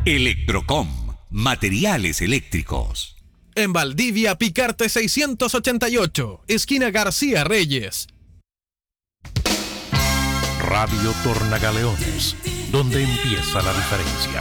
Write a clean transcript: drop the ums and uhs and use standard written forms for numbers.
Electrocom, materiales eléctricos. En Valdivia, Picarte 688, esquina García Reyes. Radio Tornagaleones, donde empieza la diferencia.